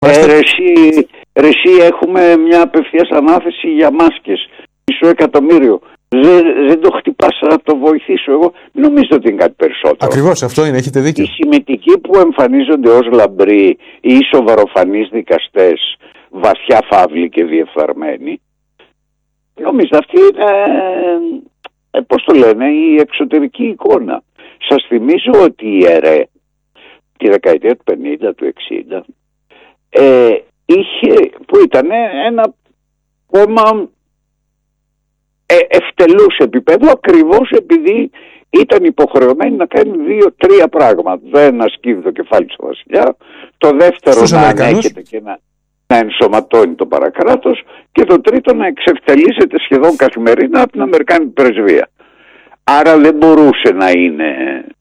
Εσύ έχουμε μια απευθείας ανάθεση για μάσκες. Μισό εκατομμύριο. Δεν το χτυπάς να το βοηθήσω εγώ. Νομίζω ότι είναι κάτι περισσότερο. Ακριβώς, αυτό είναι, έχετε δίκιο. Οι συμμετικοί που εμφανίζονται ως λαμπροί ή σοβαροφανείς δικαστές, βαθιά φαύλοι και διεφθαρμένοι, νομίζω αυτή είναι, πώς το λένε, η εξωτερική εικόνα. Σας θυμίζω ότι η ΕΡΕ τη δεκαετία του 50, του 60 που ήταν ένα κόμμα ευτελούς επίπεδου, ακριβώς επειδή ήταν υποχρεωμένη να κάνει 2-3 πράγματα. Το ένα σκύβει το κεφάλι του βασιλιά, το δεύτερο να ανέχεται και να ενσωματώνει το παρακράτος, και το τρίτο να εξευτελίζεται σχεδόν καθημερινά από την Αμερικάνικη πρεσβεία. Άρα δεν μπορούσε να είναι...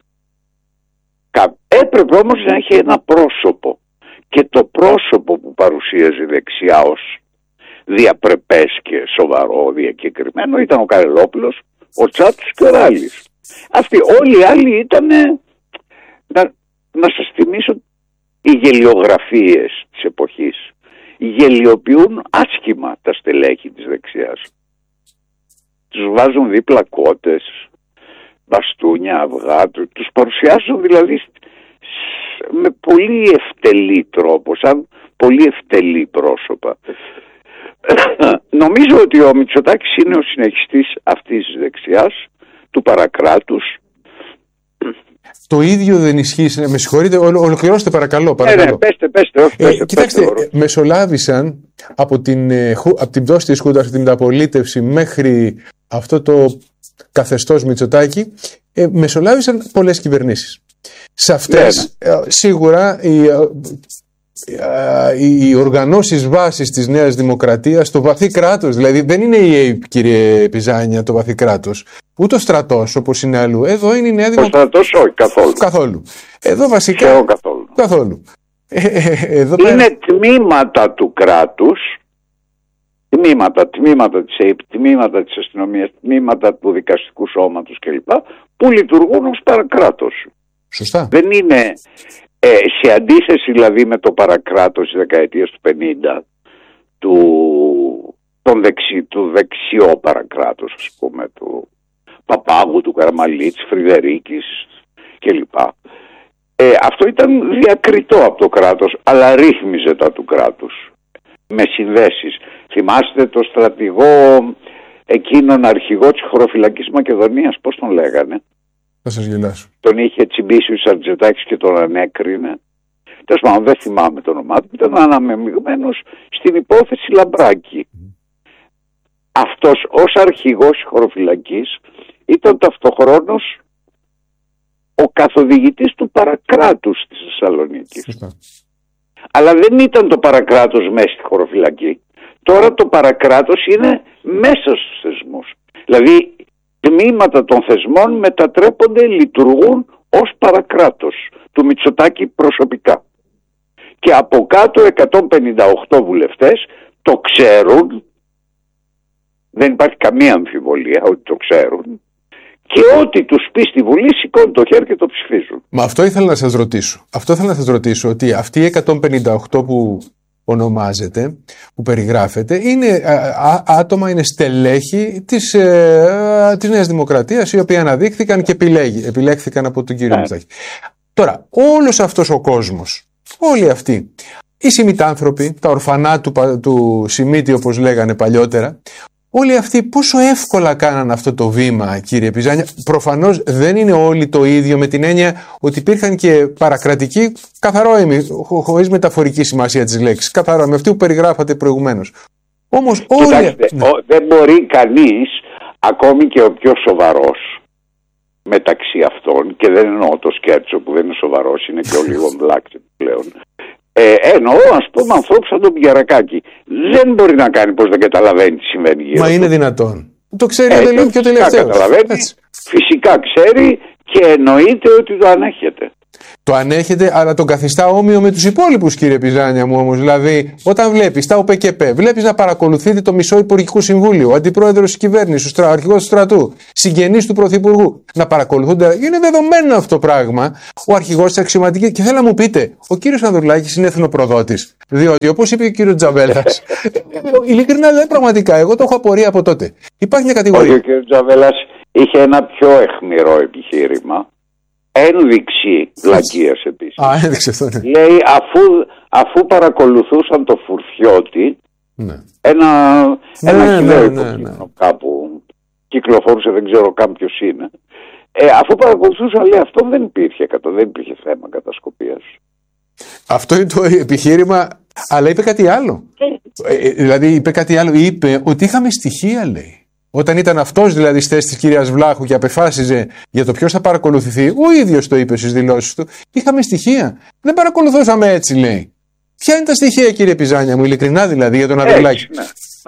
Έπρεπε όμως να έχει ένα πρόσωπο, και το πρόσωπο που παρουσίαζε δεξιά ως διαπρεπές και σοβαρό, διακεκριμένο, ήταν ο Καρελόπουλος, ο Τσάτσος και ο Ράλης. Αυτοί όλοι οι άλλοι ήταν, να σας θυμίσω, οι γελιογραφίες της εποχής γελιοποιούν άσχημα τα στελέχη της δεξιάς. Τους βάζουν δίπλα κότες, μπαστούνια, αυγά, τους παρουσιάζουν δηλαδή με πολύ ευτελή τρόπο, σαν πολύ ευτελή πρόσωπα. Νομίζω ότι ο Μητσοτάκης είναι ο συνεχιστής αυτής της δεξιάς, του παρακράτους. Το ίδιο δεν ισχύει, με συγχωρείτε, ολοκληρώστε παρακαλώ. Ναι, πέστε. Κοιτάξτε, μεσολάβησαν από την πτώση της Χούντας, την μεταπολίτευση μέχρι αυτό το καθεστώς Μητσοτάκη, μεσολάβησαν πολλές κυβερνήσεις. Σε αυτές σίγουρα οι οργανώσεις βάσης της Νέας Δημοκρατίας, το βαθύ κράτος, δηλαδή δεν είναι η ΑΕΠ, κύριε Πιζάνια, το βαθύ κράτος, ούτε ο στρατός όπως είναι αλλού. Εδώ είναι η Νέα Δημοκρατία. Ο στρατός όχι, καθόλου. Εδώ βασικά καθόλου. Είναι τμήματα του κράτους, τμήματα της ΑΕΠ, τμήματα της αστυνομίας, τμήματα του δικαστικού σώματος κλπ, που λειτουργούν ως παρακράτος. Σωστά. Δεν είναι... σε αντίθεση δηλαδή με το παρακράτος της δεκαετίας του 50, του δεξιό παρακράτος, ας πούμε, του Παπάγου, του Καραμαλή, της Φρυδερίκης κλπ. Αυτό ήταν διακριτό από το κράτος, αλλά ρύθμιζε τα του κράτους με συνδέσεις. Θυμάστε το στρατηγό, εκείνον αρχηγό της χωροφυλακής Μακεδονίας, πώς τον λέγανε? Θα σας γελάσω. Τον είχε τσιμπήσει ο Σαρτζετάκης και τον ανέκρινε. Τέλος πάντων, δεν θυμάμαι το όνομά του. Ήταν αναμειγμένος στην υπόθεση Λαμπράκη. Αυτός ως αρχηγός της χωροφυλακής ήταν ταυτοχρόνως ο καθοδηγητής του παρακράτους της Θεσσαλονίκης. Αλλά δεν ήταν το παρακράτος μέσα στη χωροφυλακή. Τώρα το παρακράτος είναι μέσα στους θεσμούς. Δηλαδή τμήματα των θεσμών μετατρέπονται, λειτουργούν ως παρακράτος του Μητσοτάκη προσωπικά. Και από κάτω 158 βουλευτές το ξέρουν, δεν υπάρχει καμία αμφιβολία ότι το ξέρουν, και ό,τι τους πει στη Βουλή σηκώνουν το χέρι και το ψηφίζουν. Μα αυτό ήθελα να σας ρωτήσω. Ότι αυτοί οι 158 που ονομάζεται, που περιγράφεται, είναι άτομα, είναι στελέχη της Νέας Δημοκρατίας, οι οποίοι αναδείχθηκαν και επιλέχθηκαν από τον κύριο Μητσοτάκη. Τώρα, όλος αυτός ο κόσμος, όλοι αυτοί, οι Σιμιτάνθρωποι, τα ορφανά του Σιμίτη όπως λέγανε παλιότερα, όλοι αυτοί πόσο εύκολα κάναν αυτό το βήμα, κύριε Πιζάνια? Προφανώς δεν είναι όλοι το ίδιο, με την έννοια ότι υπήρχαν και παρακρατικοί, καθαρόιμοι, χωρίς μεταφορική σημασία της λέξης, καθαρόιμοι, αυτοί που περιγράφατε προηγουμένως. Όμως όλοι... δεν μπορεί κανείς, ακόμη και ο πιο σοβαρός μεταξύ αυτών, και δεν εννοώ το Σκέρτσο που δεν είναι σοβαρός, είναι και ο λίγο μπλάκ πλέον, εννοώ, ας πούμε, ανθρώπους σαν τον Πιερακάκη. Δεν μπορεί να κάνει πως δεν καταλαβαίνει τι συμβαίνει γύρω. Μα είναι δυνατόν? Το ξέρει ο τελευταίος. Φυσικά ξέρει και εννοείται ότι το ανέχεται. Το ανέχεται, αλλά τον καθιστά όμοιο με τους υπόλοιπους, κύριε Πιζάνια μου, όμως. Δηλαδή, όταν βλέπεις τα ΟΠΚΠ, βλέπεις να παρακολουθείτε το μισό Υπουργικό Συμβούλιο, ο αντιπρόεδρος της κυβέρνησης, ο αρχηγός του στρατού, συγγενείς του Πρωθυπουργού, να παρακολουθούνται. Είναι δεδομένο αυτό το πράγμα. Ο αρχηγός της αξιωματικής. Και θέλω να μου πείτε, ο κύριος Ανδρουλάκης είναι εθνοπροδότης. Διότι, όπως είπε ο κύριος Τζαβέλας, ειλικρινά, δηλαδή, πραγματικά, εγώ το έχω απορία από τότε. Υπάρχει μια κατηγορία. Ο κύριος Τζαβέλας είχε ένα πιο αιχμηρό επιχείρημα. Ένδειξη βλακείας επίσης. Ένδειξε αυτό, ναι. Λέει, αφού παρακολουθούσαν το Φουρτιώτη, ναι. ένα χιλέο υποκείμενο κάπου κυκλοφορούσε, δεν ξέρω καν ποιος είναι. Αφού παρακολουθούσαν, λέει, αυτό δεν υπήρχε θέμα κατασκοπίας. Αυτό είναι το επιχείρημα, αλλά είπε κάτι άλλο. Δηλαδή είπε κάτι άλλο, είπε ότι είχαμε στοιχεία, λέει. Όταν ήταν αυτός δηλαδή στη θέση της κυρίας Βλάχου και απεφάσιζε για το ποιος θα παρακολουθηθεί, ο ίδιος το είπε στις δηλώσεις του, είχαμε στοιχεία. Δεν παρακολουθούσαμε έτσι, λέει. Ποια είναι τα στοιχεία, κύριε Πιζάνια μου, ειλικρινά δηλαδή, για τον Ανδρουλάκη? Ναι.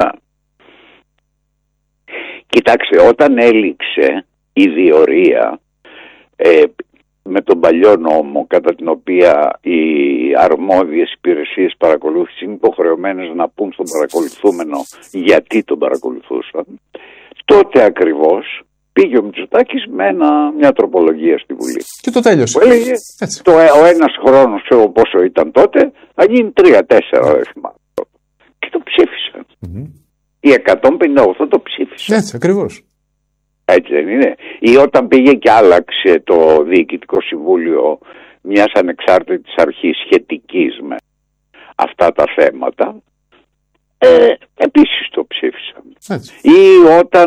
Κοιτάξτε, όταν έληξε η διορία με τον παλιό νόμο, κατά την οποία οι αρμόδιες υπηρεσίες παρακολούθησης είναι υποχρεωμένες να πούν στον παρακολουθούμενο γιατί τον παρακολουθούσαν, τότε ακριβώς πήγε ο Μητσοτάκης με μια τροπολογία στη Βουλή. Και το τέλειωσε. Που έλεγε ο ένας χρόνος, ξέρω πόσο ήταν τότε, θα γίνει 3-4, δεν θυμάμαι. Και το ψήφισαν. Οι 158 το ψήφισαν. Έτσι, ακριβώς. Έτσι δεν είναι? Ή όταν πήγε και άλλαξε το Διοικητικό Συμβούλιο μιας ανεξάρτητης αρχής σχετικής με αυτά τα θέματα, επίσης το ψήφισαν. Έτσι. Ή όταν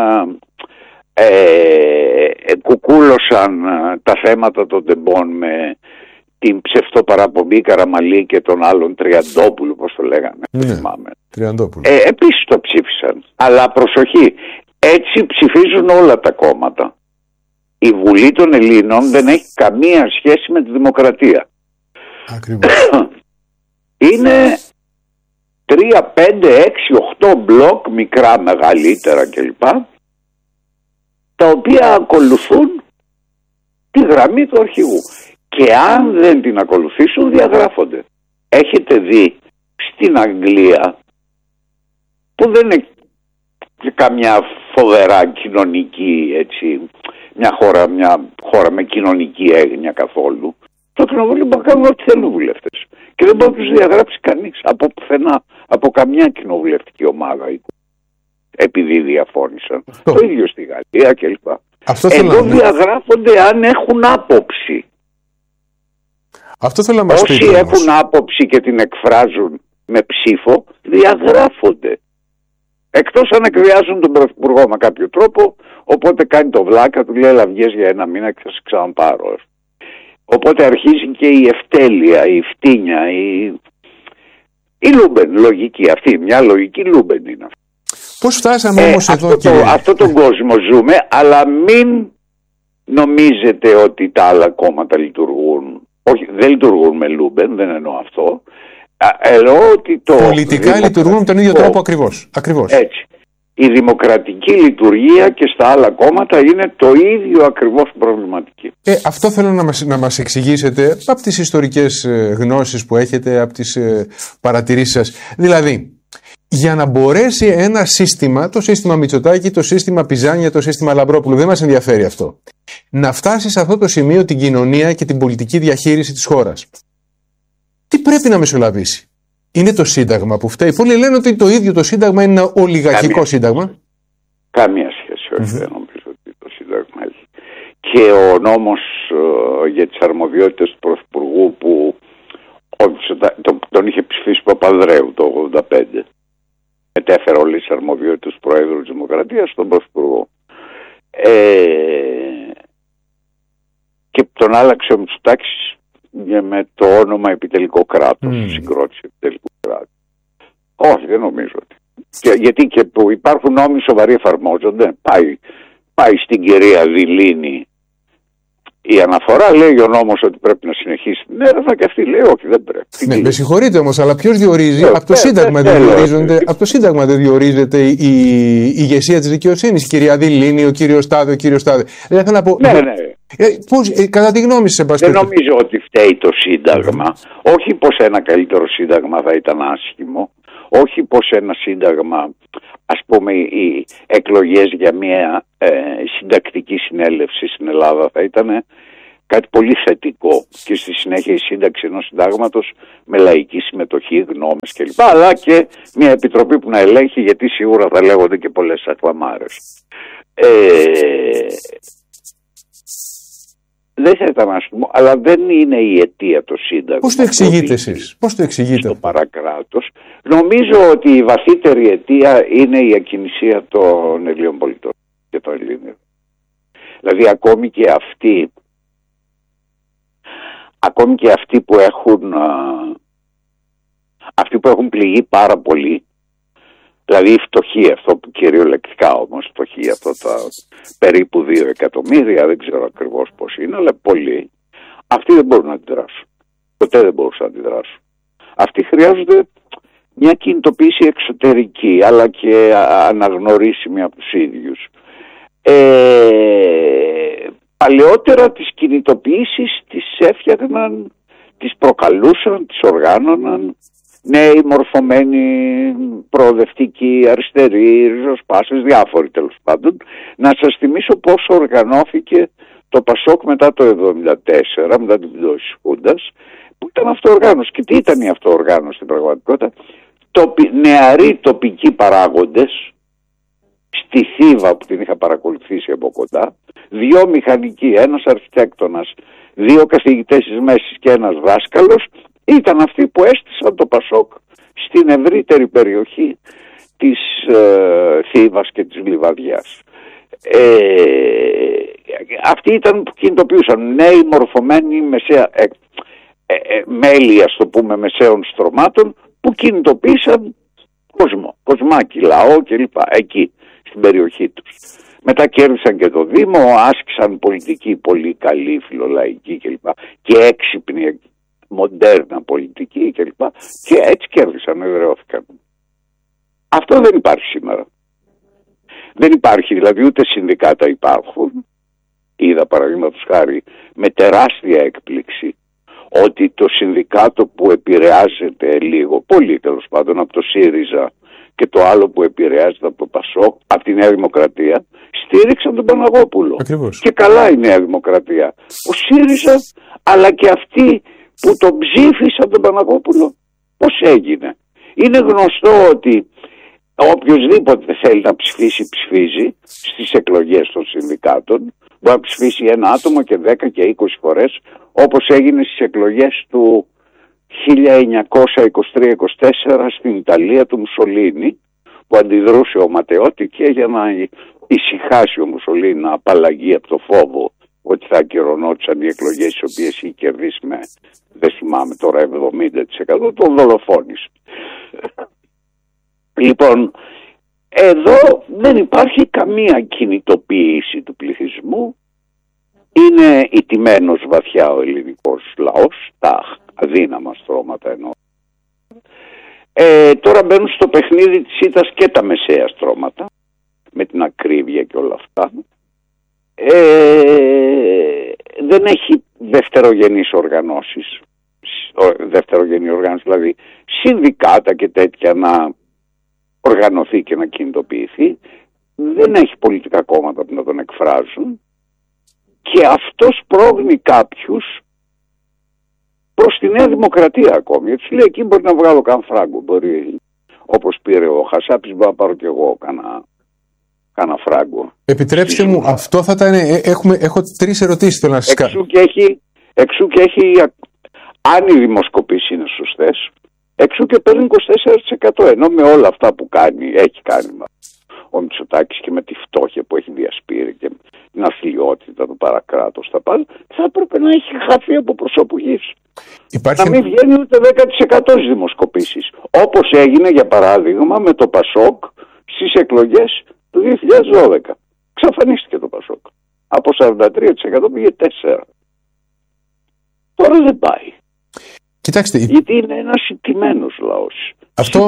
κουκούλωσαν τα θέματα των τεμπών με την ψευτοπαραπομπή Καραμαλή και τον άλλον Τριαντόπουλο, πώς το λέγανε, ναι, θυμάμαι. Τριαντόπουλο. Επίσης το ψήφισαν. Αλλά προσοχή, έτσι ψηφίζουν όλα τα κόμματα. Η Βουλή των Ελλήνων δεν έχει καμία σχέση με τη δημοκρατία. Ακριβώς. Είναι 3, 5, 6, 8 μπλοκ, μικρά, μεγαλύτερα κλπ, τα οποία ακολουθούν τη γραμμή του αρχηγού. Και αν δεν την ακολουθήσουν, διαγράφονται. Έχετε δει στην Αγγλία, που δεν είναι καμιά φοβερά κοινωνική, έτσι, μια χώρα με κοινωνική έγνοια καθόλου, το κοινοβούλιο μπορεί να κάνουν ό,τι θέλουν βουλευτές. Και δεν μπορεί να τους διαγράψει κανείς από πουθενά, από καμιά κοινοβουλευτική ομάδα, επειδή διαφώνησαν. Το ίδιο στη Γαλλία κλπ. Εδώ διαγράφονται αν έχουν άποψη. Αυτό θέλω να μας Όσοι έχουν άποψη και την εκφράζουν με ψήφο, διαγράφονται. Εκτός αν εκβιάζουν τον Πρωθυπουργό με κάποιο τρόπο, οπότε κάνει το βλάκα, του λέει έλα βγες για ένα μήνα και θα σε ξαναπάρω. Οπότε αρχίζει και η ευτέλεια, η φτύνια, η Λούμπεν, λογική αυτή, μια λογική Λούμπεν είναι αυτή. Πώς φτάσαμε όμως εδώ, κύριε? Αυτό τον κόσμο ζούμε, αλλά μην νομίζετε ότι τα άλλα κόμματα λειτουργούν. Όχι, δεν λειτουργούν με Λούμπεν, δεν εννοώ αυτό. Εννοώ ότι πολιτικά λειτουργούν με τον ίδιο τρόπο ακριβώς. Έτσι. Η δημοκρατική λειτουργία και στα άλλα κόμματα είναι το ίδιο ακριβώς προβληματική. Αυτό θέλω να μας εξηγήσετε από τις ιστορικές γνώσεις που έχετε, από τις παρατηρήσεις σας. Δηλαδή, για να μπορέσει ένα σύστημα, το σύστημα Μητσοτάκη, το σύστημα Πιζάνια, το σύστημα Λαμπρόπουλου, δεν μας ενδιαφέρει αυτό, να φτάσει σε αυτό το σημείο την κοινωνία και την πολιτική διαχείριση της χώρας, τι πρέπει να μεσολαβήσει? Είναι το Σύνταγμα που φταίει? Πολλοί λένε ότι το ίδιο το Σύνταγμα είναι ένα ολιγαρχικό Σύνταγμα. Καμία σχέση, όχι, δεν νομίζω ότι το Σύνταγμα έχει. Και ο νόμος για τις αρμοδιότητες του Πρωθυπουργού που τον είχε ψηφίσει Παπανδρέου το 1985, μετέφερε όλες τις αρμοδιότητες του Προέδρου της Δημοκρατίας στον Πρωθυπουργό. Και τον άλλαξε ο Μητσοτάκης με το όνομα επιτελικό κράτος, συγκρότηση επιτελικού κράτους. Όχι, δεν νομίζω ότι. Γιατί και που υπάρχουν νόμοι σοβαροί εφαρμόζονται, πάει στην κυρία Δηλίνη η αναφορά, λέει ο νόμος ότι πρέπει να συνεχίσει την έρευνα και αυτή λέει όχι, δεν πρέπει. Ναι, με συγχωρείτε όμως, αλλά ποιος διορίζει? Από το Σύνταγμα δεν διορίζεται η ηγεσία της δικαιοσύνης, η κυρία Δηλίνη, ο κύριος Τάδε, ο κύριος Τάδε. Ναι. Κατά τη γνώμη σας, δεν νομίζω ότι φταίει το Σύνταγμα. Όχι πως ένα καλύτερο Σύνταγμα θα ήταν άσχημο. Όχι πως ένα Σύνταγμα, ας πούμε οι εκλογές για μια συντακτική συνέλευση στην Ελλάδα θα ήταν κάτι πολύ θετικό και στη συνέχεια η σύνταξη ενός συντάγματος με λαϊκή συμμετοχή, γνώμες κλπ. Αλλά και μια επιτροπή που να ελέγχει, γιατί σίγουρα θα λέγονται και πολλές ακλαμάρες. Δεν θα ήταν άσχημο, αλλά δεν είναι η αιτία το Σύνταγμα. Πώς το εξηγείτε εσείς? Πώς το εξηγείτε? Στο παρακράτος. Νομίζω ότι η βαθύτερη αιτία είναι η ακινησία των Ελλήνων πολιτών και των Ελλήνων. Δηλαδή ακόμη και αυτοί που έχουν πληγεί πάρα πολύ, δηλαδή οι φτωχοί, αυτό που κυριολεκτικά όμως φτωχοί, αυτό τα περίπου 2 εκατομμύρια, δεν ξέρω ακριβώς πώς είναι, αλλά πολλοί, αυτοί δεν μπορούν να αντιδράσουν. Ποτέ δεν μπορούσαν να αντιδράσουν. Αυτοί χρειάζονται μια κινητοποίηση εξωτερική, αλλά και αναγνωρίσιμη από τους ίδιους. Παλαιότερα τις κινητοποιήσεις τις έφτιαχναν, τις προκαλούσαν, τις οργάνωναν νέοι μορφωμένοι προοδευτικοί, αριστεροί, ριζοσπάσες, διάφοροι τέλος πάντων. Να σας θυμίσω πώς οργανώθηκε το Πασόκ μετά το 1974, μετά την πτώση της Χούντας, που ήταν αυτοοργάνωση. Και τι ήταν η αυτοοργάνωση στην πραγματικότητα? Νεαροί τοπικοί παράγοντες, στη Θήβα που την είχα παρακολουθήσει από κοντά, 2 μηχανικοί, ένας αρχιτέκτονας, 2 καθηγητές της Μέσης και ένας δάσκαλος, ήταν αυτοί που έστησαν το Πασόκ στην ευρύτερη περιοχή της Θήβας και της Λιβαδιάς. Αυτοί ήταν που κινητοποιούσαν νέοι μορφωμένοι μέλη, ας το πούμε, μεσαίων στρωμάτων, που κινητοποίησαν κοσμάκι, λαό κλπ. Εκεί στην περιοχή τους. Μετά κέρδισαν και το Δήμο, άσκησαν πολιτική πολύ καλή, φιλολαϊκή κλπ. Και έξυπνη, μοντέρνα πολιτική κλπ. Και έτσι κέρδισαν, εδραιώθηκαν. Αυτό δεν υπάρχει σήμερα. Δεν υπάρχει, δηλαδή ούτε συνδικάτα υπάρχουν. Είδα παραδείγματος χάρη με τεράστια έκπληξη ότι το συνδικάτο που επηρεάζεται λίγο, πολύ τέλος πάντων, από το ΣΥΡΙΖΑ και το άλλο που επηρεάζεται από το ΠΑΣΟΚ, από τη Νέα Δημοκρατία, στήριξαν τον Παναγόπουλο. Ακριβώς. Και καλά η Νέα Δημοκρατία. Ο ΣΥΡΙΖΑ, αλλά και αυτοί που τον ψήφισαν τον Παναγόπουλο, πώς έγινε? Είναι γνωστό ότι οποιοσδήποτε θέλει να ψηφίσει, ψηφίζει στις εκλογές των συνδικάτων. Μπορεί να ψηφίσει ένα άτομο και 10 και 20 φορές, όπως έγινε στις εκλογές του 1923-24 στην Ιταλία του Μουσολίνη, που αντιδρούσε ο Ματεώτη, και για να ησυχάσει ο Μουσολίνη, να απαλλαγεί από το φόβο ότι θα ακυρωνόντουσαν οι εκλογές τις οποίες είχε κερδίσει με, δεν θυμάμαι τώρα, 70%, τον δολοφόνησε. Λοιπόν, εδώ δεν υπάρχει καμία κινητοποίηση του πληθυσμού. Είναι ηττημένος βαθιά ο ελληνικός λαός, τα αδύναμα στρώματα εννοώ. Τώρα μπαίνουν στο παιχνίδι της ήττας και τα μεσαία στρώματα, με την ακρίβεια και όλα αυτά. Δεν έχει δευτερογενείς οργανώσεις, δευτερογενή οργάνωση, δηλαδή συνδικάτα και τέτοια, να οργανωθεί και να κινητοποιηθεί. Δεν έχει πολιτικά κόμματα που να τον εκφράζουν, και αυτός πρόγνει κάποιους προς τη Νέα Δημοκρατία ακόμη. Έτσι λέει, εκεί μπορεί να βγάλω καν φράγκο, μπορεί, όπως πήρε ο Χασάπης, μπορώ να πάρω κι εγώ κάνα φράγκο. Επιτρέψτε μου, αυτό θα ήταν, έχω 3 ερωτήσεις θέλω να σας κάνω. Εξού και έχει, αν οι δημοσκοπήσεις είναι σωστές, εξού και παίρνει 24%, ενώ με όλα αυτά που έχει κάνει ο Μητσοτάκης και με τη φτώχεια που έχει διασπείρει και την αθλιότητα του παρακράτους, θα έπρεπε να έχει χαθεί από προσώπου γης. Να μην βγαίνει ούτε 10% στις δημοσκοπήσεις, όπως έγινε για παράδειγμα με το Πασόκ στις εκλογές του 2012. Ξαφανίστηκε το Πασόκ. Από 43% πήγε 4%. Τώρα δεν πάει. Κοιτάξτε, γιατί είναι ένας ηττημένος λαός.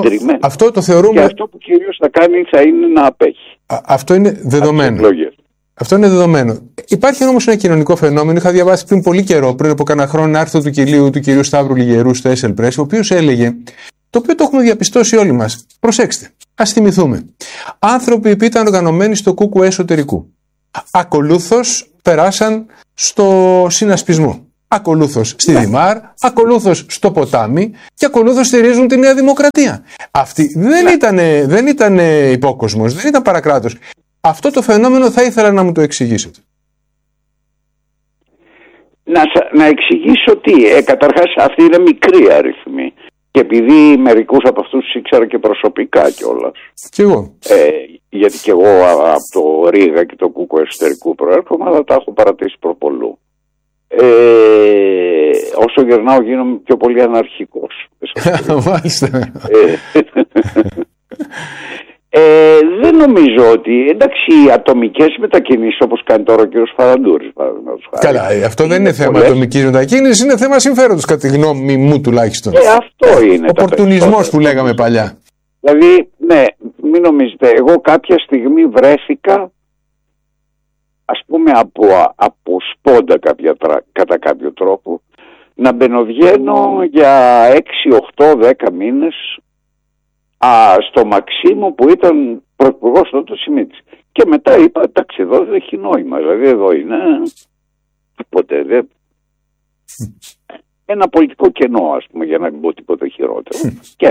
Αυτό το θεωρούμε. Και αυτό που κυρίως θα κάνει θα είναι να απέχει. Αυτό είναι δεδομένο. Αυτό είναι δεδομένο. Υπάρχει όμως ένα κοινωνικό φαινόμενο. Είχα διαβάσει πριν πολύ καιρό, πριν από κάνα χρόνο, ένα άρθρο του κυρίου Σταύρου Λιγερού στο Esel Press, ο οποίος έλεγε, το οποίο το έχουμε διαπιστώσει όλοι μας. Προσέξτε, ας θυμηθούμε. Άνθρωποι που ήταν οργανωμένοι στο ΚΚΕ εσωτερικού. Ακολούθως περάσαν στο συνασπισμό. Ακολούθως στη Δημάρ, ακολούθως στο ποτάμι και ακολούθως στηρίζουν τη Νέα Δημοκρατία. Αυτοί δεν ήταν υπόκοσμος, δεν ήταν παρακράτος. Αυτό το φαινόμενο θα ήθελα να μου το εξηγήσετε. Να εξηγήσω τι. Καταρχάς αυτοί είναι μικροί αριθμοί. Και επειδή μερικούς από αυτούς ήξερα και προσωπικά κιόλας. Κι εγώ. Γιατί κι εγώ από το Ρήγα και το ΚΚΕ εσωτερικού προέρχομαι, αλλά τα έχω παρατήσει προπολού. Όσο γερνάω γίνομαι πιο πολύ αναρχικός. Μάλιστα. Δεν νομίζω ότι, εντάξει, οι ατομικές μετακινήσεις όπως κάνει τώρα ο κ. Φαραντούρης. Καλά, αυτό δεν είναι θέμα ατομικής μετακίνησης, είναι θέμα συμφέροντος, κατά τη γνώμη μου τουλάχιστον. Αυτό είναι. Οπορτουνισμός που λέγαμε παλιά. Δηλαδή, ναι, μην νομίζετε, εγώ κάποια στιγμή βρέθηκα, ας πούμε από σπόντα κατά κάποιο τρόπο, να μπαινοβγαίνω για 6, 8, 10 μήνες στο Μαξίμο που ήταν πρωθυπουργός τότε ο Σιμίτης. Και μετά είπα, εντάξει, εδώ δεν έχει νόημα, δηλαδή εδώ είναι ποτέ ένα πολιτικό κενό, ας πούμε, για να μην πω τίποτα χειρότερο. Και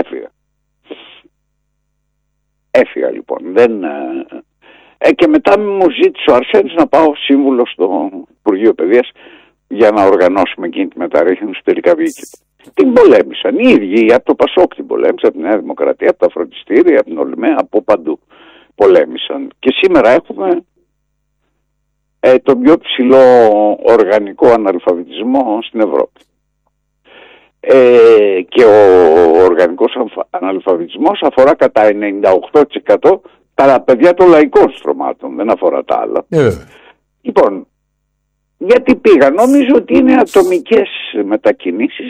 έφυγα λοιπόν. Και μετά μου ζήτησε ο Αρσένης να πάω σύμβουλο στο Υπουργείο Παιδείας για να οργανώσουμε εκείνη τη μεταρρύθμιση. Τελικά βγήκε. Την πολέμησαν οι ίδιοι, από το Πασόκ την πολέμησαν, από τη Νέα Δημοκρατία, από τα φροντιστήρια, από την ΟΛΜΕ, από παντού πολέμησαν. Και σήμερα έχουμε τον πιο ψηλό οργανικό αναλφαβητισμό στην Ευρώπη. Και ο οργανικός αναλφαβητισμός αφορά κατά 98% τα παιδιά των λαϊκών στρωμάτων, δεν αφορά τα άλλα. Λοιπόν, γιατί πήγα, νομίζω ότι είναι ατομικές μετακινήσεις,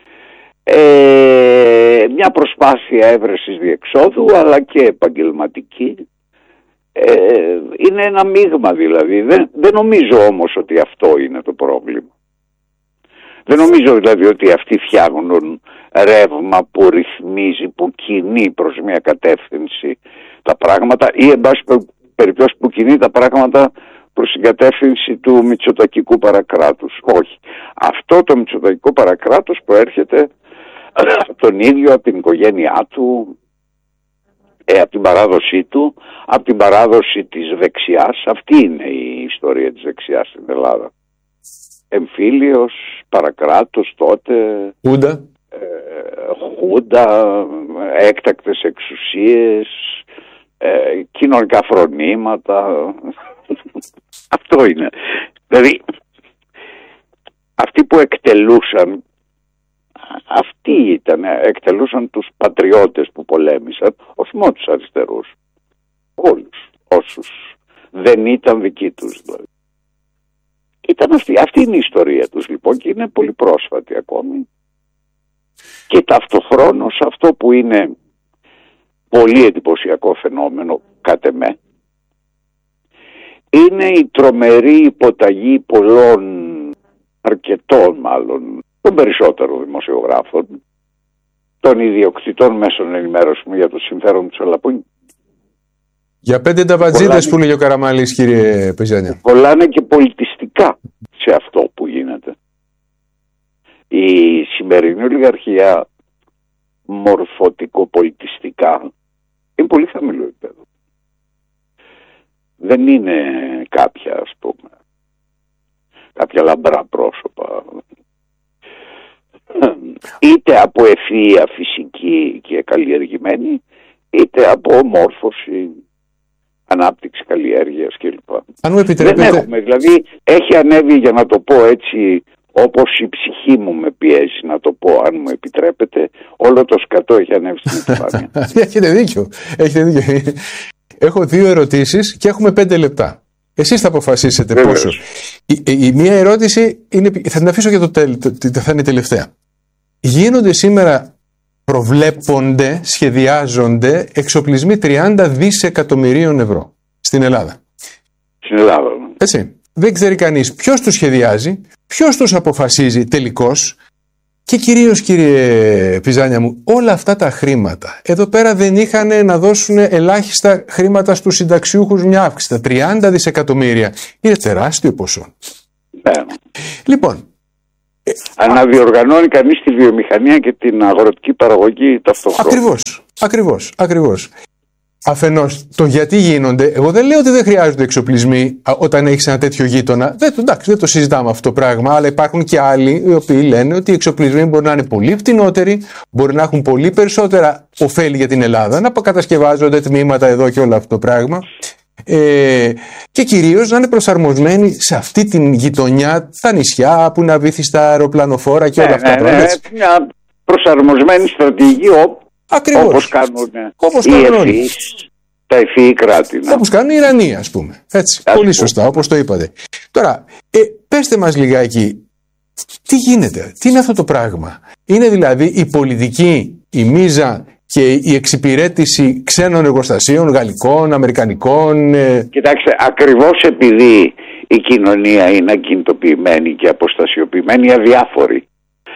μια προσπάθεια έβρεσης διεξόδου αλλά και επαγγελματική. Είναι ένα μείγμα δηλαδή. Δεν νομίζω όμως ότι αυτό είναι το πρόβλημα. Δεν νομίζω δηλαδή ότι αυτοί φτιάχνουν ρεύμα που ρυθμίζει, που κινεί προς μια κατεύθυνση τα πράγματα ή εν πάση περιπτώσει που κινεί τα πράγματα προς την κατεύθυνση του μητσοτακικού παρακράτους. Όχι. Αυτό το μητσοτακικό παρακράτος προέρχεται από τον ίδιο, από την οικογένειά του, από την παράδοσή του, από την παράδοση της δεξιάς. Αυτή είναι η ιστορία της δεξιάς στην Ελλάδα. Εμφύλιος, παρακράτος τότε, Χούντα, έκτακτες εξουσίες, κοινωνικά φρονήματα. Αυτό είναι. Δηλαδή, αυτοί που εκτελούσαν, εκτελούσαν τους πατριώτες που πολέμησαν, όχι μόνο τους αριστερούς, όλους όσους δεν ήταν δικοί τους δηλαδή. Ήταν αυτή είναι η ιστορία τους λοιπόν και είναι πολύ πρόσφατη ακόμη. Και ταυτοχρόνως αυτό που είναι πολύ εντυπωσιακό φαινόμενο κατ' εμέ είναι η τρομερή υποταγή αρκετών μάλλον, των περισσότερων δημοσιογράφων, των ιδιοκτητών μέσων ενημέρωσης για το συμφέρον του Αλαπού. Για 5 ταβατζίδες που λέγει ο Καραμαλής, κύριε Πεζάνια. Κολλάνε και πολιτιστικά σε αυτό που γίνεται. Η σημερινή ολιγαρχία μορφωτικοπολιτιστικά είναι πολύ χαμηλό επίπεδο. Δεν είναι κάποια, ας πούμε, κάποια λαμπρά πρόσωπα, είτε από ευφυΐα φυσική και καλλιεργημένη, είτε από μόρφωση, ανάπτυξη καλλιέργειας κλπ. Αν μου επιτρέπετε... Δεν έχουμε, δηλαδή έχει ανέβει, για να το πω έτσι, όπως η ψυχή μου με πιέζει να το πω, αν μου επιτρέπετε, όλο το σκατό έχει ανέβει στην επιφάνεια. Έχετε δίκιο. Έχω 2 ερωτήσεις και έχουμε 5 λεπτά. Εσείς θα αποφασίσετε πόσο. Η μία ερώτηση είναι, θα την αφήσω για θα είναι η τελευταία. Γίνονται σήμερα, προβλέπονται, σχεδιάζονται εξοπλισμοί 30 δισεκατομμυρίων ευρώ στην Ελλάδα. στην Ελλάδα. Έτσι. Δεν ξέρει κανείς ποιος τους σχεδιάζει, ποιος τους αποφασίζει τελικώς και κυρίως, κύριε Πιζάνια μου, όλα αυτά τα χρήματα. Εδώ πέρα δεν είχαν να δώσουν ελάχιστα χρήματα στους συνταξιούχους μια αύξηση. Τα 30 δισεκατομμύρια είναι τεράστιο ποσό. Ναι. Λοιπόν. Αναδιοργανώνει κανείς τη βιομηχανία και την αγροτική παραγωγή ταυτόχρονα. Ακριβώς. Αφενός, το γιατί γίνονται, εγώ δεν λέω ότι δεν χρειάζονται εξοπλισμοί όταν έχεις ένα τέτοιο γείτονα. Δεν το συζητάμε αυτό το πράγμα, αλλά υπάρχουν και άλλοι οι οποίοι λένε ότι οι εξοπλισμοί μπορεί να είναι πολύ φτηνότεροι, μπορεί να έχουν πολύ περισσότερα ωφέλη για την Ελλάδα, να κατασκευάζονται τμήματα εδώ και όλο αυτό το πράγμα. Και κυρίως να είναι προσαρμοσμένοι σε αυτή την γειτονιά, τα νησιά που είναι αβύθιστα αεροπλανοφόρα και όλα αυτά. Μια προσαρμοσμένη στρατηγική όπως κάνουν τα ευφυή κράτη. Όπως κάνουν οι Ιρανοί, ας πούμε. Έτσι, πολύ σωστά, όπως το είπατε. Τώρα, πέστε μας λιγάκι, τι γίνεται, τι είναι αυτό το πράγμα? Είναι δηλαδή η πολιτική, η μίζα και η εξυπηρέτηση ξένων εργοστασίων, γαλλικών, αμερικανικών? Κοιτάξτε, ακριβώς επειδή η κοινωνία είναι ακινητοποιημένη και αποστασιοποιημένη, αδιάφορη,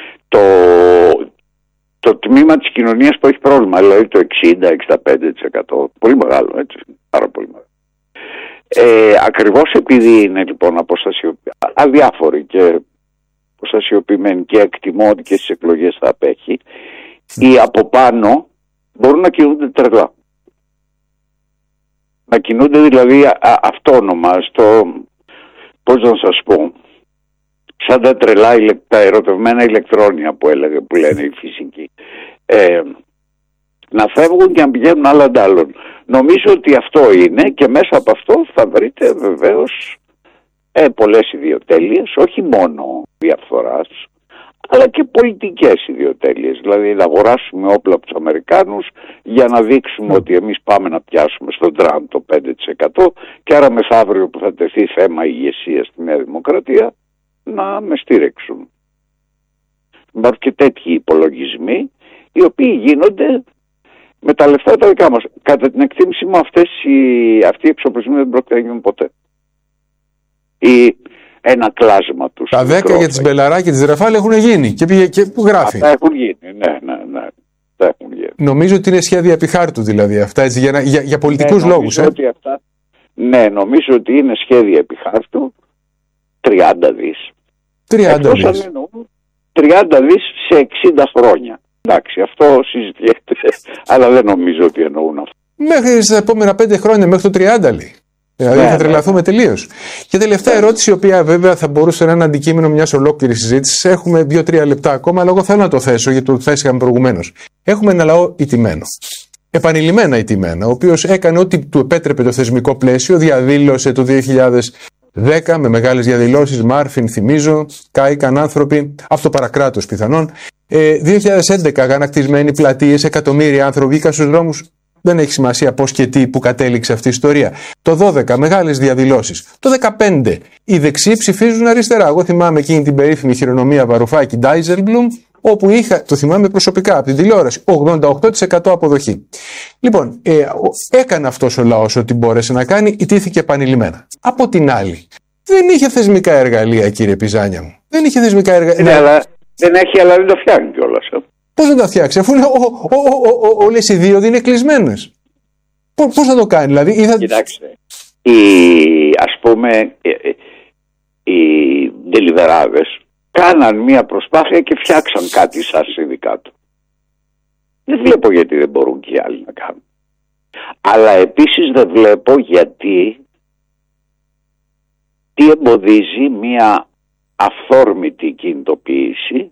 το τμήμα της κοινωνίας που έχει πρόβλημα, δηλαδή το 60-65%, πολύ μεγάλο, έτσι, πάρα πολύ μεγάλο. Ακριβώς επειδή είναι λοιπόν αδιάφοροι και αποστασιοποιημένοι και εκτιμώ ότι και στις εκλογές θα απέχει, οι από πάνω μπορούν να κινούνται τρελά. Να κινούνται δηλαδή αυτόνομα πώς να σας πω, σαν τα τρελά, τα ερωτευμένα ηλεκτρόνια που λένε οι φυσικοί. Να φεύγουν και να πηγαίνουν άλλα αντάλλων. Νομίζω ότι αυτό είναι και μέσα από αυτό θα βρείτε βεβαίως πολλές ιδιοτέλειες, όχι μόνο διαφθοράς, αλλά και πολιτικές ιδιοτέλειες. Δηλαδή να αγοράσουμε όπλα από τους Αμερικάνους για να δείξουμε ότι εμείς πάμε να πιάσουμε στον Τραμπ το 5% και άρα μεθαύριο που θα τεθεί θέμα ηγεσίας στη Νέα Δημοκρατία να με στήριξουν. Υπάρχουν και τέτοιοι υπολογισμοί οι οποίοι γίνονται με τα λεφτά τα δικά μας. Κατά την εκτίμηση μου αυτοί οι εξοπλισμοί δεν πρόκειται να γίνουν ποτέ. Ή ένα κλάσμα τους. Τα 10 για τις Μπελαρά και τις Ραφάλ έχουν γίνει και που γράφει. Αυτά έχουν γίνει, ναι. Τα έχουν γίνει. Νομίζω ότι είναι σχέδια επί χάρτου δηλαδή αυτά, έτσι, για πολιτικούς λόγους. Νομίζω ότι είναι σχέδια επί χάρτου. 30 δις. 30 δις σε 60 χρόνια. Εντάξει, αυτό συζητιέται, αλλά δεν νομίζω ότι εννοούν αυτό. Μέχρι τα επόμενα 5 χρόνια, μέχρι το 30 λέει. Δηλαδή θα τρελαθούμε τελείως. Και τελευταία ερώτηση, η οποία βέβαια θα μπορούσε να είναι αντικείμενο μιας ολόκληρης συζήτησης. Έχουμε 2-3 λεπτά ακόμα, αλλά εγώ θέλω να το θέσω γιατί το θέσαμε προηγουμένως. Έχουμε ένα λαό ηττημένο. Επανειλημμένα ηττημένο, ο οποίος έκανε ό,τι του επέτρεπε το θεσμικό πλαίσιο, διαδήλωσε το 2010 με μεγάλες διαδηλώσεις, Μάρφιν θυμίζω, κάηκαν άνθρωποι, αυτοπαρακράτος πιθανόν. 2011 αγανακτισμένοι πλατείες, εκατομμύρια άνθρωποι βγήκαν στους δρόμους. Δεν έχει σημασία πώς και τι που κατέληξε αυτή η ιστορία. Το 12 μεγάλες διαδηλώσεις. Το 15 οι δεξιοί ψηφίζουν αριστερά. Εγώ θυμάμαι εκείνη την περίφημη χειρονομία Βαρουφάκη Ντάιζελμπλουμ, όπου είχα, το θυμάμαι προσωπικά από την τηλεόραση, 88% αποδοχή. Λοιπόν, έκανε αυτός ο λαός ό,τι μπόρεσε να κάνει, ιτήθηκε επανειλημμένα. Από την άλλη, δεν είχε θεσμικά εργαλεία, κύριε Πιζάνια μου. Δεν είχε θεσμικά εργαλεία. Δεν έχει, αλλά δεν το φτιάχνει κιόλας. Πώς δεν τα φτιάξει, αφού όλες οι δύο είναι κλεισμένες. Πώς θα το κάνει, δηλαδή. Κοιτάξτε, ας πούμε, οι ντελιβεράδες κάναν μια προσπάθεια και φτιάξαν κάτι σαν συνδικάτο. Δεν βλέπω γιατί δεν μπορούν και οι άλλοι να κάνουν. Αλλά επίσης δεν βλέπω τι εμποδίζει μια αυθόρμητη κινητοποίηση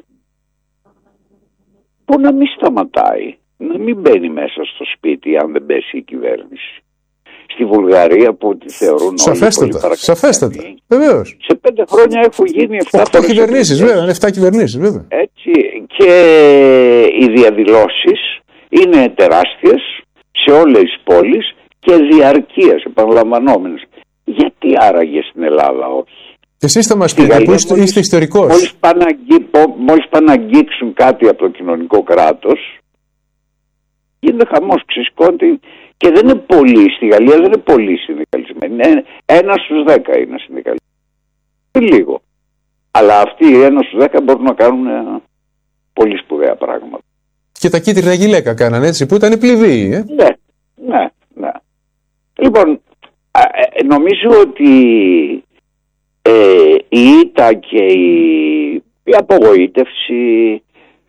που να μην σταματάει, να μην μπαίνει μέσα στο σπίτι αν δεν πέσει η κυβέρνηση. Στη Βουλγαρία που τη θεωρούν σαφέστατα, βεβαίως. Σε 5 χρόνια έχουν γίνει 7 κυβερνήσεις, βέβαια, 7 κυβερνήσεις, βέβαια. Έτσι, και οι διαδηλώσεις είναι τεράστιες σε όλες τις πόλεις και διαρκείας, επαναλαμβανόμενες. Γιατί άραγε στην Ελλάδα όχι? Εσείς θα μας πείτε που είστε ιστορικός. Μόλις πάνε να αγγίξουν κάτι από το κοινωνικό κράτος, γίνεται χαμός, ξεσηκώνεται Και δεν είναι πολλοί, στη Γαλλία δεν είναι πολλοί συνδικαλισμένοι. 1 στους 10 είναι συνδικαλισμένοι. Λίγο. Αλλά αυτοί οι 1 στους 10 μπορούν να κάνουν πολύ σπουδαία πράγματα. Και τα κίτρινα γυλαίκα κάνανε, έτσι, που ήταν πληβοί. Ναι. Λοιπόν, νομίζω ότι η ήττα και η απογοήτευση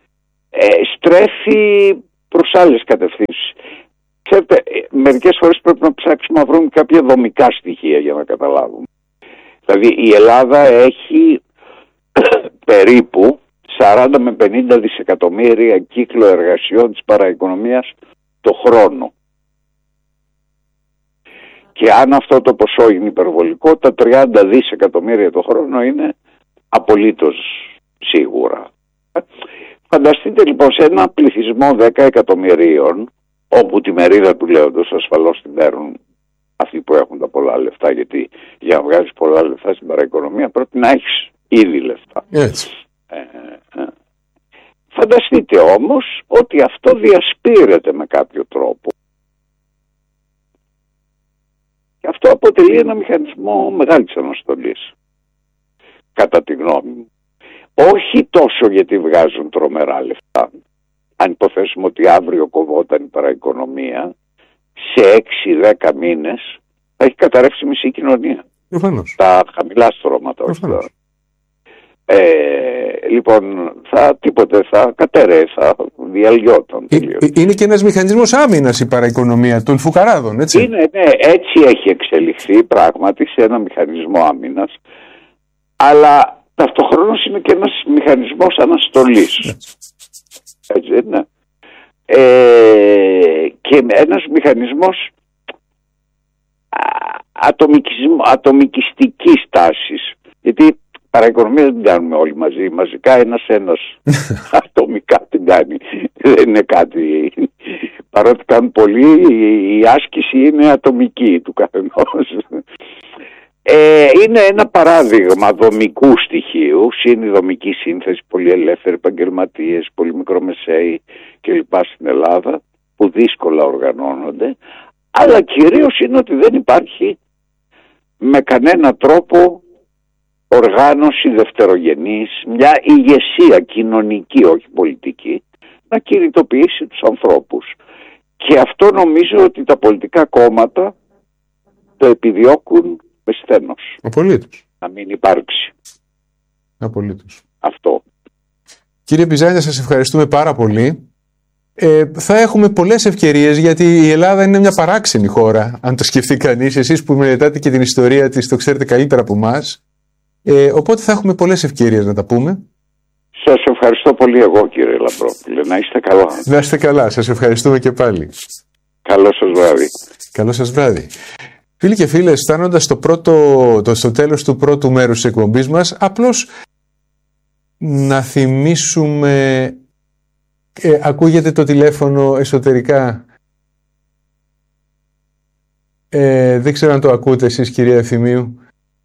στρέφει προς άλλες κατευθύνσεις. Ξέρετε, μερικές φορές πρέπει να ψάξουμε να βρούμε κάποια δομικά στοιχεία για να καταλάβουμε. Δηλαδή η Ελλάδα έχει περίπου 40 με 50 δισεκατομμύρια κύκλο εργασιών της παραοικονομίας το χρόνο. Και αν αυτό το ποσό είναι υπερβολικό, τα 30 δισεκατομμύρια το χρόνο είναι απολύτως σίγουρα. Φανταστείτε λοιπόν σε ένα πληθυσμό 10 εκατομμυρίων, όπου τη μερίδα του λέοντος ασφαλώς την παίρνουν αυτοί που έχουν τα πολλά λεφτά, γιατί για να βγάλεις πολλά λεφτά στην παραοικονομία πρέπει να έχεις ήδη λεφτά. Έτσι. Φανταστείτε όμως ότι αυτό διασπείρεται με κάποιο τρόπο. Και αυτό αποτελεί ένα μηχανισμό μεγάλης αναστολής, κατά τη γνώμη μου. Όχι τόσο γιατί βγάζουν τρομερά λεφτά. Αν υποθέσουμε ότι αύριο κοβόταν η παραοικονομία, σε 6-10 μήνες θα έχει καταρρεύσει μισή κοινωνία. Προφανώς. Τα χαμηλά στρώματα. Λοιπόν, θα κατέρεε, θα διαλυόταν. Είναι και ένας μηχανισμός άμυνας η παραοικονομία των φουκαράδων, έτσι. Ναι, έτσι έχει εξελιχθεί πράγματι σε ένα μηχανισμό άμυνας, αλλά ταυτοχρόνως είναι και ένας μηχανισμός αναστολής. Έτσι, ναι. Και ένας μηχανισμός ατομικιστικής τάσης, γιατί παραοικονομία δεν την κάνουμε όλοι μαζί, μαζικά ένας ατομικά την κάνει, δεν είναι κάτι, παρότι κάνουν πολλοί, η άσκηση είναι ατομική του καθενός. Είναι ένα παράδειγμα δομικού στοιχείου, είναι η δομική σύνθεση, πολύ ελεύθεροι επαγγελματίες, πολύ μικρομεσαίοι κλπ. Στην Ελλάδα, που δύσκολα οργανώνονται, αλλά κυρίως είναι ότι δεν υπάρχει με κανένα τρόπο οργάνωση δευτερογενής, μια ηγεσία κοινωνική, όχι πολιτική, να κινητοποιήσει τους ανθρώπους. Και αυτό νομίζω ότι τα πολιτικά κόμματα το επιδιώκουν με σθένος. Απολύτως. Να μην υπάρξει. Απολύτως. Αυτό. Κύριε Πιζάνια, σας ευχαριστούμε πάρα πολύ. Θα έχουμε πολλές ευκαιρίες, γιατί η Ελλάδα είναι μια παράξενη χώρα, αν το σκεφτεί κανείς. Εσείς που μελετάτε και την ιστορία της το ξέρετε καλύτερα από εμάς. Οπότε θα έχουμε πολλές ευκαιρίες να τα πούμε. Σας ευχαριστώ πολύ εγώ, κύριε Λαμπρόπουλε. Να είστε καλά. Να είστε καλά. Σας ευχαριστούμε και πάλι. Καλό σας βράδυ. Καλό σας βράδυ. Φίλοι και φίλες, φτάνοντας στο τέλος του πρώτου μέρους της εκπομπής μας, απλώς να θυμίσουμε... ακούγεται το τηλέφωνο εσωτερικά. Δεν ξέρω αν το ακούτε εσείς, κυρία Ευθυμίου.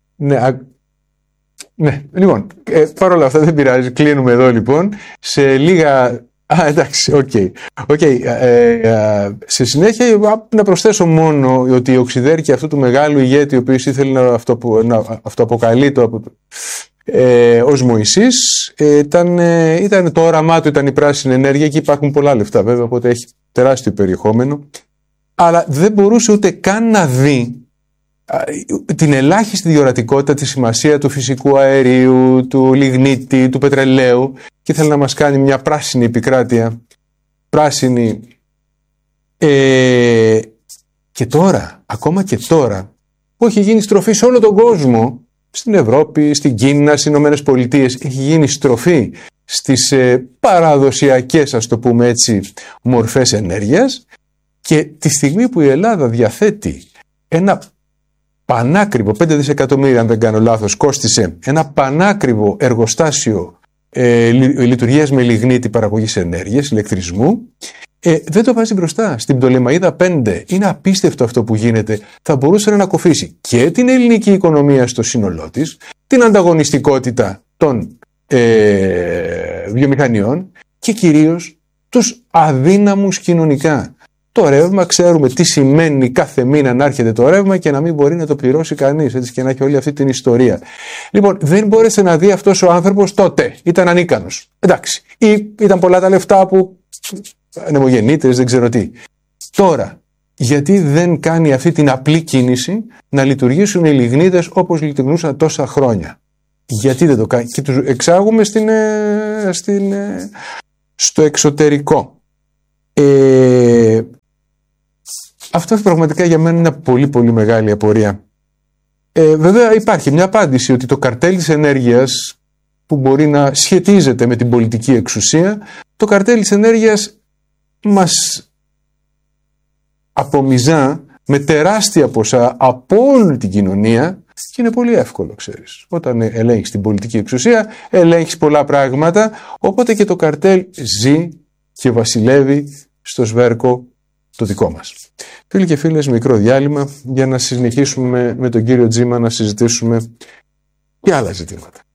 Ναι, λοιπόν, παρόλα αυτά δεν πειράζει, κλείνουμε εδώ λοιπόν. Σε λίγα... εντάξει, οκ. Σε συνέχεια να προσθέσω μόνο ότι ο οξυδέρκη αυτού του μεγάλου ηγέτη, ο οποίος ήθελε να αυτοαποκαλεί ως Μωυσής, ήταν το όραμά του, ήταν η πράσινη ενέργεια, και υπάρχουν πολλά λεφτά βέβαια, οπότε έχει τεράστιο περιεχόμενο, αλλά δεν μπορούσε ούτε καν να δει την ελάχιστη διορατικότητα, τη σημασία του φυσικού αερίου, του λιγνίτη, του πετρελαίου, και ήθελε να μας κάνει μια πράσινη επικράτεια, πράσινη. Και τώρα, ακόμα και τώρα, που έχει γίνει στροφή σε όλο τον κόσμο, στην Ευρώπη, στην Κίνα, στις Ηνωμένες Πολιτείες, έχει γίνει στροφή στις παραδοσιακές, ας το πούμε έτσι, μορφές ενέργειας, και τη στιγμή που η Ελλάδα διαθέτει ένα πανάκριβο, 5 δισεκατομμύρια αν δεν κάνω λάθος, κόστισε ένα πανάκριβο εργοστάσιο λειτουργίας με λιγνίτη παραγωγής ενέργειας, ηλεκτρισμού, δεν το βάζει μπροστά. Στην Πτολεμαΐδα 5 είναι απίστευτο αυτό που γίνεται. Θα μπορούσε να ανακοφίσει και την ελληνική οικονομία στο σύνολό της, την ανταγωνιστικότητα των βιομηχανιών, και κυρίως τους αδύναμους κοινωνικά, το ρεύμα, ξέρουμε τι σημαίνει κάθε μήνα να έρχεται το ρεύμα και να μην μπορεί να το πληρώσει κανείς, έτσι, και να έχει όλη αυτή την ιστορία. Λοιπόν, δεν μπόρεσε να δει αυτός ο άνθρωπος τότε, ήταν ανίκανος. Εντάξει, ή ήταν πολλά τα λεφτά που ανεμογεννήτρες, δεν ξέρω τι. Τώρα, γιατί δεν κάνει αυτή την απλή κίνηση να λειτουργήσουν οι λιγνίτες όπως λειτουργούσαν τόσα χρόνια? Γιατί δεν το κάνει? Και τους εξάγουμε στο εξωτερικό. Αυτό πραγματικά για μένα είναι πολύ πολύ μεγάλη απορία. Βέβαια υπάρχει μια απάντηση, ότι το καρτέλ της ενέργειας, που μπορεί να σχετίζεται με την πολιτική εξουσία, το καρτέλ της ενέργειας μας απομυζά με τεράστια ποσά από όλη την κοινωνία και είναι πολύ εύκολο, ξέρεις. Όταν ελέγχεις την πολιτική εξουσία, ελέγχεις πολλά πράγματα, οπότε και το καρτέλ ζει και βασιλεύει στο σβέρκο το δικό μας. Φίλοι και φίλες, μικρό διάλειμμα για να συνεχίσουμε με τον κύριο Τζίμα να συζητήσουμε και άλλα ζητήματα.